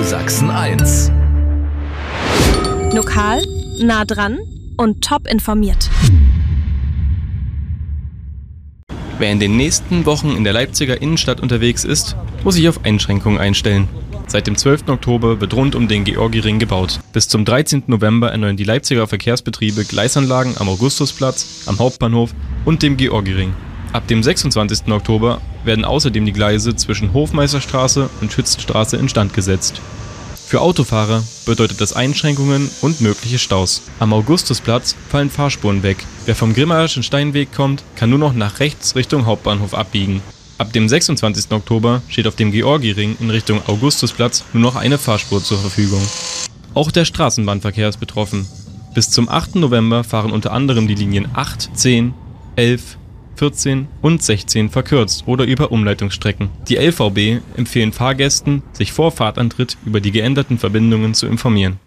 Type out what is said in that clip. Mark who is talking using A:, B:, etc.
A: Sachsen 1.
B: Lokal, nah dran und top informiert.
C: Wer in den nächsten Wochen in der Leipziger Innenstadt unterwegs ist, muss sich auf Einschränkungen einstellen. Seit dem 12. Oktober wird rund um den Georgi-Ring gebaut. Bis zum 13. November erneuern die Leipziger Verkehrsbetriebe Gleisanlagen am Augustusplatz, am Hauptbahnhof und dem Georgi-Ring. Ab dem 26. Oktober werden außerdem die Gleise zwischen Hofmeisterstraße und Schützenstraße instand gesetzt. Für Autofahrer bedeutet das Einschränkungen und mögliche Staus. Am Augustusplatz fallen Fahrspuren weg. Wer vom Grimmaerschen Steinweg kommt, kann nur noch nach rechts Richtung Hauptbahnhof abbiegen. Ab dem 26. Oktober steht auf dem Georgi-Ring in Richtung Augustusplatz nur noch eine Fahrspur zur Verfügung. Auch der Straßenbahnverkehr ist betroffen. Bis zum 8. November fahren unter anderem die Linien 8, 10, 11, 14 und 16 verkürzt oder über Umleitungsstrecken. Die LVB empfehlen Fahrgästen, sich vor Fahrtantritt über die geänderten Verbindungen zu informieren.